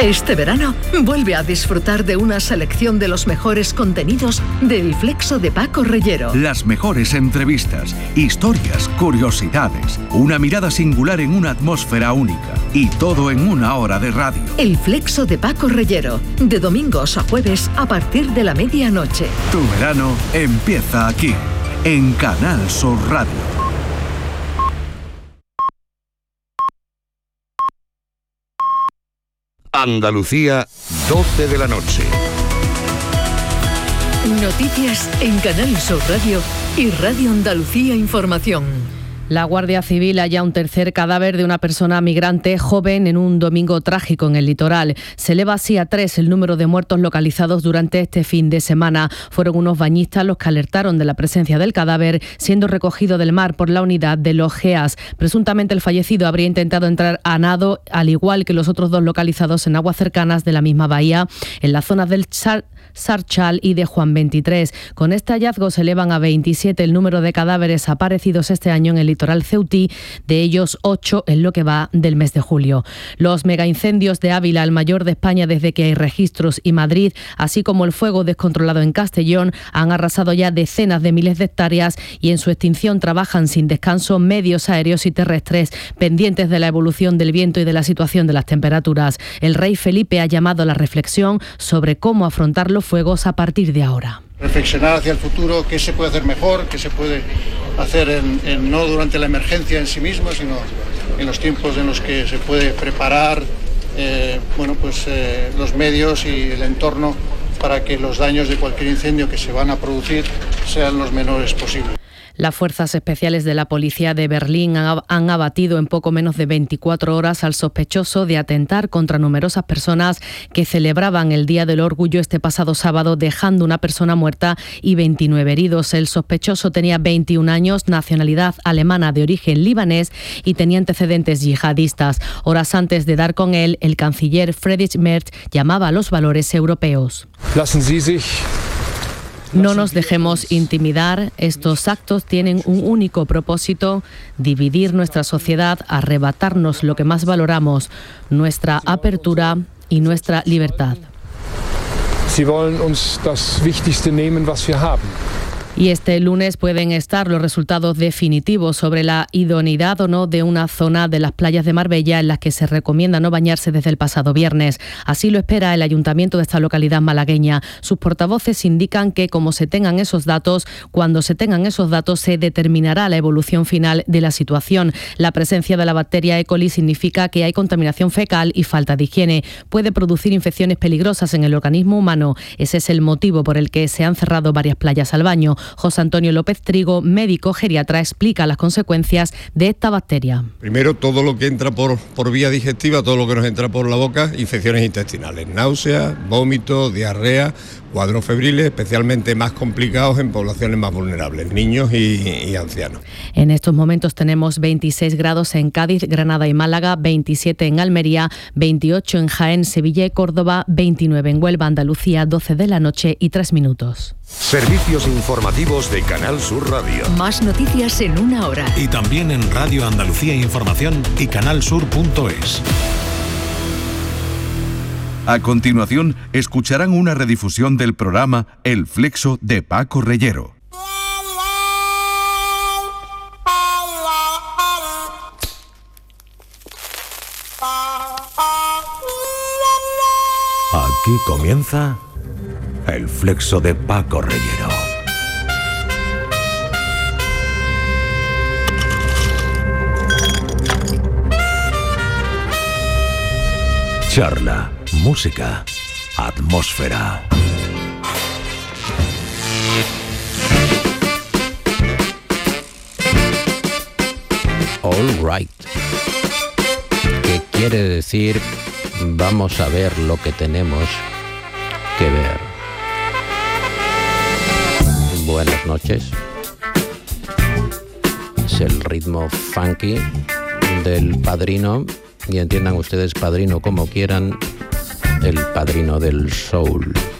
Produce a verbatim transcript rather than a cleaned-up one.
Este verano, vuelve a disfrutar de una selección de los mejores contenidos del Flexo de Paco Reyero. Las mejores entrevistas, historias, curiosidades, una mirada singular en una atmósfera única y todo en una hora de radio. El Flexo de Paco Reyero, de domingos a jueves a partir de la medianoche. Tu verano empieza aquí, en Canal Sur Radio. Andalucía, doce de la noche. Noticias en Canal Sur Radio y Radio Andalucía Información. La Guardia Civil halla un tercer cadáver de una persona migrante joven en un domingo trágico en el litoral. Se eleva así a tres el número de muertos localizados durante este fin de semana. Fueron unos bañistas los que alertaron de la presencia del cadáver, siendo recogido del mar por la unidad de los GEAS. Presuntamente el fallecido habría intentado entrar a nado, al igual que los otros dos localizados en aguas cercanas de la misma bahía, en las zonas del Char Sarchal y de Juan veintitrés. Con este hallazgo se elevan a veintisiete el número de cadáveres aparecidos este año en el litoral ceutí, de ellos ocho en lo que va del mes de julio. Los megaincendios de Ávila, el mayor de España desde que hay registros, y Madrid, así como el fuego descontrolado en Castellón, han arrasado ya decenas de miles de hectáreas y en su extinción trabajan sin descanso medios aéreos y terrestres pendientes de la evolución del viento y de la situación de las temperaturas. El rey Felipe ha llamado a la reflexión sobre cómo afrontar los fuegos a partir de ahora. Reflexionar hacia el futuro, qué se puede hacer mejor, qué se puede hacer en, en, no durante la emergencia en sí misma, sino en los tiempos en los que se puede preparar eh, bueno, pues, eh, los medios y el entorno para que los daños de cualquier incendio que se van a producir sean los menores posibles. Las fuerzas especiales de la policía de Berlín han abatido en poco menos de veinticuatro horas al sospechoso de atentar contra numerosas personas que celebraban el Día del Orgullo este pasado sábado, dejando una persona muerta y veintinueve heridos. El sospechoso tenía veintiún años, nacionalidad alemana de origen libanés y tenía antecedentes yihadistas. Horas antes de dar con él, el canciller Friedrich Merz llamaba a los valores europeos. Lassen Sie sich No nos dejemos intimidar. Estos actos tienen un único propósito: dividir nuestra sociedad, arrebatarnos lo que más valoramos, nuestra apertura y nuestra libertad. Sie wollen uns das Wichtigste nehmen, was wir haben. Y este lunes pueden estar los resultados definitivos sobre la idoneidad o no de una zona de las playas de Marbella en las que se recomienda no bañarse desde el pasado viernes. Así lo espera el ayuntamiento de esta localidad malagueña. Sus portavoces indican que como se tengan esos datos, cuando se tengan esos datos se determinará la evolución final de la situación. La presencia de la bacteria E. coli significa que hay contaminación fecal y falta de higiene. Puede producir infecciones peligrosas en el organismo humano. Ese es el motivo por el que se han cerrado varias playas al baño. José Antonio López Trigo, médico geriatra, explica las consecuencias de esta bacteria. Primero, todo lo que entra por, por vía digestiva, todo lo que nos entra por la boca, infecciones intestinales, náuseas, vómitos, diarrea, cuadros febriles, especialmente más complicados en poblaciones más vulnerables, niños y, y ancianos. En estos momentos tenemos veintiséis grados en Cádiz, Granada y Málaga, veintisiete en Almería, veintiocho en Jaén, Sevilla y Córdoba, veintinueve en Huelva, Andalucía, doce de la noche y tres minutos. Servicios informativos de Canal Sur Radio. Más noticias en una hora. Y también en Radio Andalucía Información y canalsur punto es. A continuación, escucharán una redifusión del programa El Flexo de Paco Reyero. Aquí comienza El Flexo de Paco Reyero. Charla, música, atmósfera. All right. ¿Qué quiere decir? Vamos a ver lo que tenemos que ver. Buenas noches. Es el ritmo funky del Padrino. Y entiendan ustedes Padrino como quieran, el Padrino del soul.